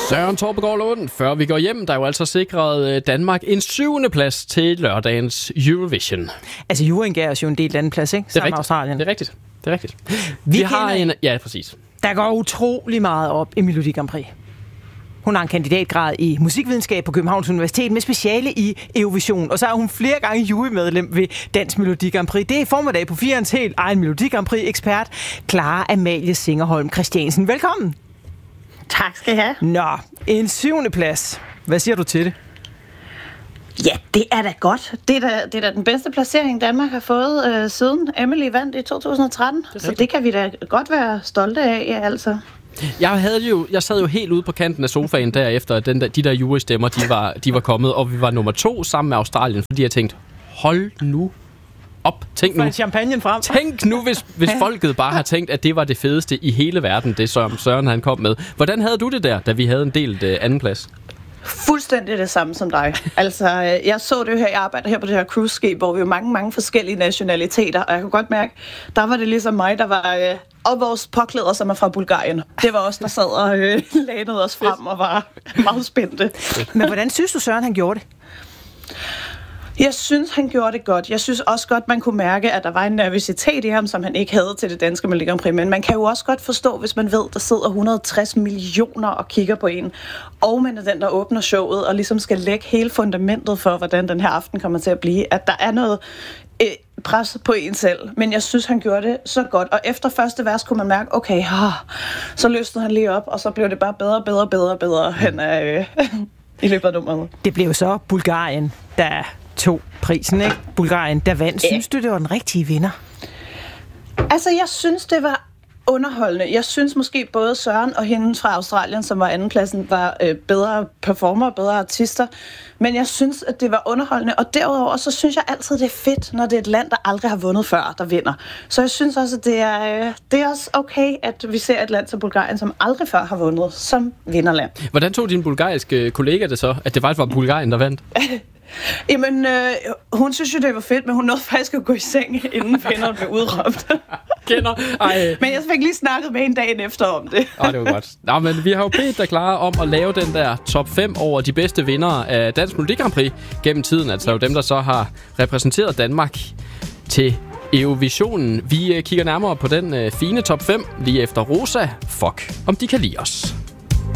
Søren Torpegaard Lund, før vi går hjem, der er jo altså sikret Danmark en 7. plads til lørdagens Eurovision. Altså, juryen gav os jo en del anden plads, ikke? Det er rigtigt. Australien. Det er rigtigt. Det er rigtigt. Vi har en... Ja, præcis. Der går utrolig meget op i Melodi Grand Prix. Hun har en kandidatgrad i musikvidenskab på Københavns Universitet med speciale i Eurovision. Og så er hun flere gange jurymedlem ved Dansk Melodi Grand Prix. Det er i formiddag på 4'erens helt egen Melodi Grand Prix-ekspert, Clara Amalie Singerholm Christiansen. Velkommen. Tak skal I have. Nå, en 7. plads. Hvad siger du til det? Ja, det er da godt. Det er da den bedste placering, Danmark har fået siden Emily vandt i 2013. Så det kan vi da godt være stolte af, altså. Jeg sad jo helt ude på kanten af sofaen derefter, at de der jurystemmer, de var kommet, og vi var nummer 2 sammen med Australien, fordi jeg tænkte, hold nu op. Tænk nu, hvis folket bare har tænkt, at det var det fedeste i hele verden, det som Søren han kom med. Hvordan havde du det der, da vi havde en delt andenplads? Fuldstændig det samme som dig. Altså, jeg så det jo her, jeg arbejder her på det her cruise-skib, hvor vi jo mange forskellige nationaliteter, og jeg kunne godt mærke, der var det ligesom mig, der var... og vores påklæder, som er fra Bulgarien. Det var os, der sad og lænede os frem og var meget spændte. Men hvordan synes du, Søren, han gjorde det? Jeg synes, han gjorde det godt. Jeg synes også godt, man kunne mærke, at der var en nervøsitet i ham, som han ikke havde til det danske Melodi Grand Prix. Men man kan jo også godt forstå, hvis man ved, der sidder 160 millioner og kigger på en. Og man er den, der åbner showet og ligesom skal lægge hele fundamentet for, hvordan den her aften kommer til at blive. At der er noget pres på en selv. Men jeg synes, han gjorde det så godt. Og efter første vers kunne man mærke, okay, så løsnede han lige op, og så blev det bare bedre hen i løbet af nummeret. Det blev så Bulgarien, der tog prisen, ikke? Bulgarien, der vandt. Synes du, det var den rigtige vinder? Altså, jeg synes, det var underholdende. Jeg synes måske både Søren og hende fra Australien, som var andenpladsen, var bedre performer, bedre artister. Men jeg synes, at det var underholdende. Og derudover, så synes jeg altid, det er fedt, når det er et land, der aldrig har vundet før, der vinder. Så jeg synes også, at det er også okay, at vi ser et land som Bulgarien, som aldrig før har vundet, som vinderland. Hvordan tog din bulgariske kollega det så, at det faktisk var Bulgarien, der vandt? Jamen, hun synes jo, det var fedt, men hun nåede faktisk at gå i seng, inden vinderen blev udråbt. Men jeg fik lige snakket med en dagen efter om det. Det var godt. Nå, men vi har jo bedt dig, Clara, om at lave den der top 5 over de bedste vindere af Dansk Melodi Grand Prix gennem tiden. Altså jo dem, der så har repræsenteret Danmark til Eurovisionen. Vi kigger nærmere på den fine top 5 lige efter Rosa. Fuck, om de kan lide os.